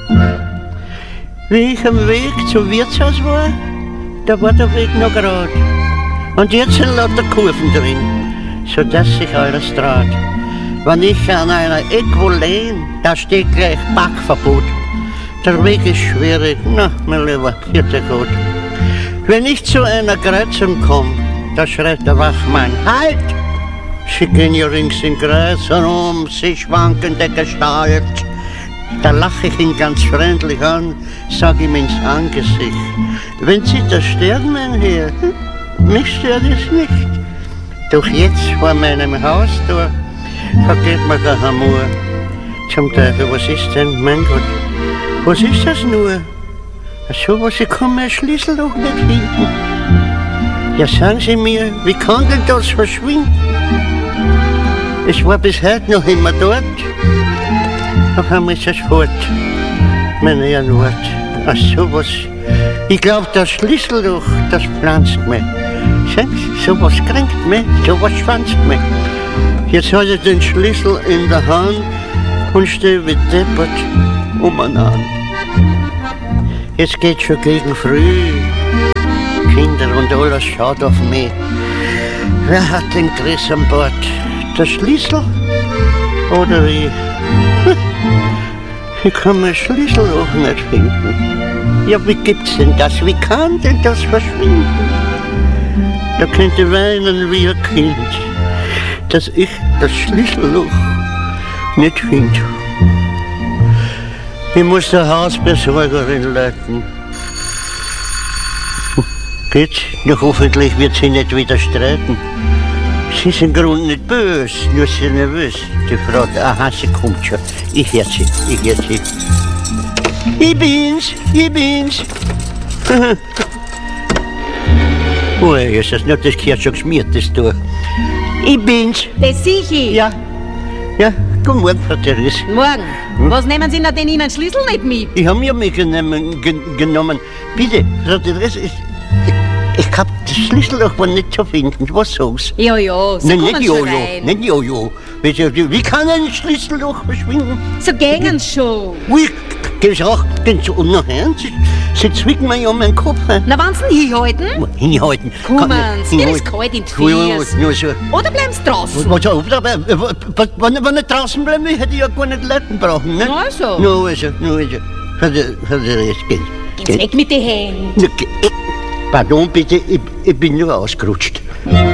Wie ich am Weg zum Wirtshaus war, da war der Weg noch gerade. Und jetzt sind lauter Kurven drin, sodass sich alles dreht. Wenn ich an einer Ecke lehne, da steht gleich Parkverbot. Der Weg ist schwierig, na, mein Lieber, vierte Gott. Wenn ich zu einer Kreuzung komme, da schreit der Wachmann, halt! Sie gehen ja rings im Kreis herum, sie schwankende Gestalt. Da lache ich ihn ganz freundlich an, sag ihm ins Angesicht. Wenn Sie das stören, mein Herr, mich stört es nicht. Doch jetzt vor meinem Haustor vergeht mir der Hamor. Zum Teufel, was ist denn, mein Gott, was ist das nur? So was, ich kann mein Schlüsselloch nicht finden. Ja, sagen Sie mir, wie kann denn das verschwinden? Es war bis heute noch immer dort. Auf einmal ist es fort, meine Herren Wort. Ach sowas. Ich glaub, das Schlüsselloch, das pflanzt mich. Sehen Sie, sowas kränkt mich, sowas schwanzt mich. Jetzt habe ich den Schlüssel in der Hand und stehe wie deppert umeinander. Jetzt geht schon gegen früh. Kinder und alles schaut auf mich. Wer hat den Chris an Bord? Der Schlüssel oder ich? Ich kann mein Schlüssel auch nicht finden. Ja, wie gibt's denn das? Wie kann denn das verschwinden? Da könnte weinen wie ein Kind, dass ich das Schlüsselloch nicht finde. Ich muss der Hausbesorgerin leiten. Geht's? Na, hoffentlich wird sie nicht wieder streiten. Sie ist im Grunde nicht böse, nur sehr nervös. Die Frau, aha, sie kommt schon. Ich hör sie. Ich bin's. Oh, Jesus, nur das gehört schon geschmiert, das da. Ich bin's. Das sehe ich. Ja, guten Morgen, Frau Therese. Morgen. Was nehmen Sie denn Ihnen Schlüssel nicht mit? Ich habe mir genommen. Bitte, Frau Therese, ich hab das Schlüsselloch war nicht zu finden. Was sagst du? Ja, Sie kommen schon rein. Nicht Jojo. Wie kann ein Schlüsselloch verschwinden? So gängen schon. Ui, geh's auch, geh's unten rein. Sie zwicken mir ja um meinen Kopf. Na, wollen Sie hinhalten? Hinhalten? Kommen Sie, mir ist kalt in die Füße. Oder bleiben Sie draußen? Wenn ich draußen bleibe, hätte ich ja gar nicht leiten brauchen, ne? Na also. No, also. Frau Therese, Geht's weg mit den Händen. Pardon, bitte, ich bin nur ausgerutscht.